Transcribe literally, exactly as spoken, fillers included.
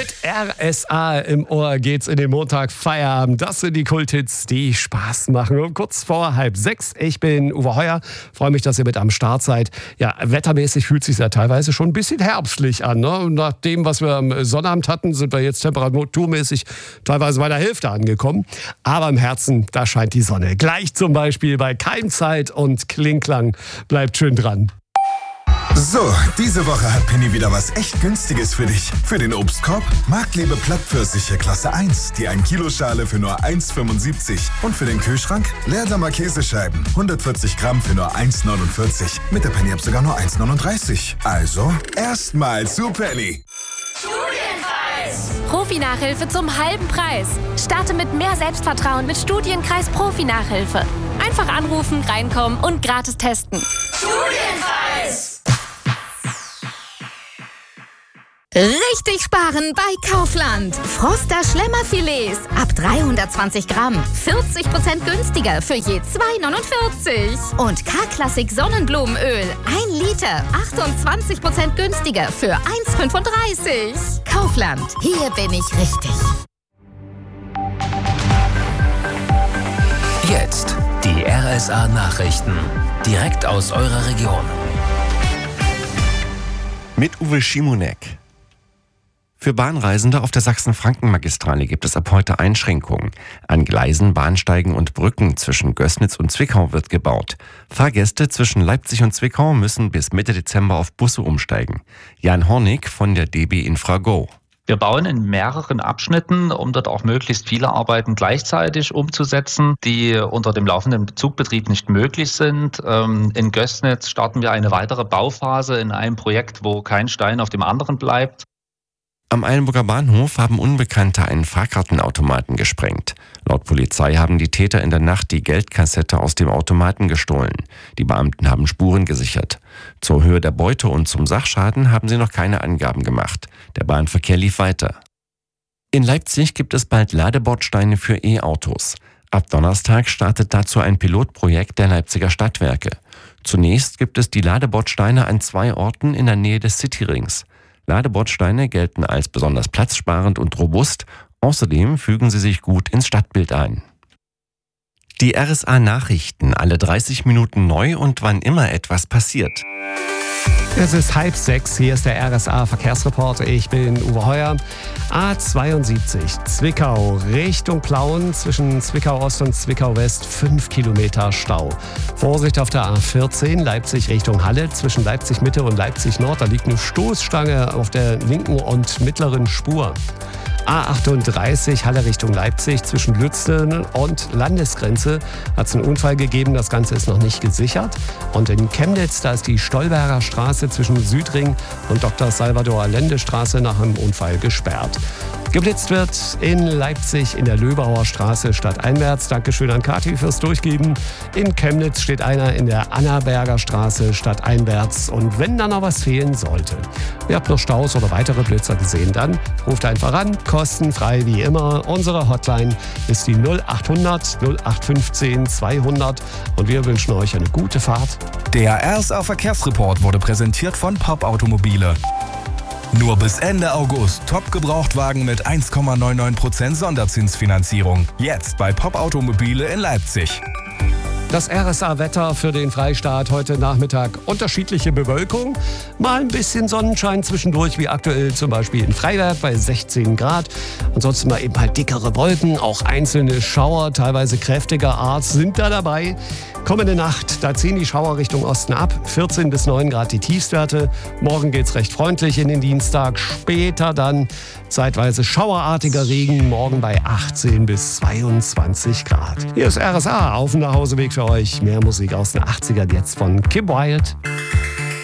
Mit R S A im Ohr geht's in den Montag Feierabend. Das sind die Kulthits, die Spaß machen. Um kurz vor halb sechs. Ich bin Uwe Heuer. Freue mich, dass ihr mit am Start seid. Ja, wettermäßig fühlt sich ja teilweise schon ein bisschen herbstlich an. Ne? Und nach dem, was wir am Sonnabend hatten, sind wir jetzt temperaturmäßig teilweise bei der Hälfte angekommen. Aber im Herzen, da scheint die Sonne. Gleich zum Beispiel bei Keimzeit und Klingklang. Bleibt schön dran. So, diese Woche hat Penny wieder was echt Günstiges für dich. Für den Obstkorb Marktliebe Plattpfirsiche Klasse eins, die ein Kilo Schale für nur eins fünfundsiebzig. Und für den Kühlschrank Leerdammer Käsescheiben, hundertvierzig Gramm für nur eins neunundvierzig. Mit der Penny-App sogar nur eins neununddreißig. Also, erstmal zu Penny. Studienkreis! Profi-Nachhilfe zum halben Preis. Starte mit mehr Selbstvertrauen mit Studienkreis Profi-Nachhilfe. Einfach anrufen, reinkommen und gratis testen. Studienkreis! Richtig sparen bei Kaufland. Froster Schlemmerfilets ab dreihundertzwanzig Gramm. vierzig Prozent günstiger für je zwei neunundvierzig. Und K-Klassik Sonnenblumenöl ein Liter. achtundzwanzig Prozent günstiger für eins fünfunddreißig. Kaufland. Hier bin ich richtig. Jetzt die R S A-Nachrichten. Direkt aus eurer Region. Mit Uwe Schimonek. Für Bahnreisende auf der Sachsen-Franken-Magistrale gibt es ab heute Einschränkungen. An Gleisen, Bahnsteigen und Brücken zwischen Gößnitz und Zwickau wird gebaut. Fahrgäste zwischen Leipzig und Zwickau müssen bis Mitte Dezember auf Busse umsteigen. Jan Hornig von der D B Infra-Go. Wir bauen in mehreren Abschnitten, um dort auch möglichst viele Arbeiten gleichzeitig umzusetzen, die unter dem laufenden Zugbetrieb nicht möglich sind. In Gößnitz starten wir eine weitere Bauphase in einem Projekt, wo kein Stein auf dem anderen bleibt. Am Eilenburger Bahnhof haben Unbekannte einen Fahrkartenautomaten gesprengt. Laut Polizei haben die Täter in der Nacht die Geldkassette aus dem Automaten gestohlen. Die Beamten haben Spuren gesichert. Zur Höhe der Beute und zum Sachschaden haben sie noch keine Angaben gemacht. Der Bahnverkehr lief weiter. In Leipzig gibt es bald Ladebordsteine für E-Autos. Ab Donnerstag startet dazu ein Pilotprojekt der Leipziger Stadtwerke. Zunächst gibt es die Ladebordsteine an zwei Orten in der Nähe des Cityrings. Ladebordsteine gelten als besonders platzsparend und robust. Außerdem fügen sie sich gut ins Stadtbild ein. Die R S A-Nachrichten alle dreißig Minuten neu und wann immer etwas passiert. Es ist halb sechs, hier ist der R S A-Verkehrsreport. Ich bin Uwe Heuer. A zweiundsiebzig, Zwickau, Richtung Plauen, zwischen Zwickau-Ost und Zwickau-West, fünf Kilometer Stau. Vorsicht auf der A vierzehn, Leipzig Richtung Halle, zwischen Leipzig-Mitte und Leipzig-Nord, da liegt eine Stoßstange auf der linken und mittleren Spur. A achtunddreißig, Halle Richtung Leipzig, zwischen Lützen und Landesgrenze hat es einen Unfall gegeben, das Ganze ist noch nicht gesichert. Und in Chemnitz, da ist die Stolberger Straße zwischen Südring und Doktor Salvador Allende Straße nach einem Unfall gesperrt. Geblitzt wird in Leipzig in der Löbauer Straße stadteinwärts. Dankeschön an Kathi fürs Durchgeben. In Chemnitz steht einer in der Annaberger Straße stadteinwärts. Und wenn da noch was fehlen sollte, ihr habt noch Staus oder weitere Blitzer gesehen, dann ruft einfach an, kostenfrei wie immer. Unsere Hotline ist die null achthundert null acht fünfzehn zweihundert und wir wünschen euch eine gute Fahrt. Der R S A-Verkehrsreport wurde präsentiert von Pop Automobile. Nur bis Ende August Top-Gebrauchtwagen mit eins Komma neunundneunzig Prozent Sonderzinsfinanzierung. Jetzt bei Pop Automobile in Leipzig. Das R S A-Wetter für den Freistaat heute Nachmittag. Unterschiedliche Bewölkung, mal ein bisschen Sonnenschein zwischendurch, wie aktuell zum Beispiel in Freiberg bei sechzehn Grad. Ansonsten mal eben halt dickere Wolken, auch einzelne Schauer, teilweise kräftiger Art, sind da dabei. Kommende Nacht, da ziehen die Schauer Richtung Osten ab, vierzehn bis neun Grad die Tiefstwerte. Morgen geht's recht freundlich in den Dienstag, später dann zeitweise schauerartiger Regen, morgen bei achtzehn bis zweiundzwanzig Grad. Hier ist R S A auf dem Nachhauseweg für euch. Mehr Musik aus den achtzigern jetzt von Kim Wilde.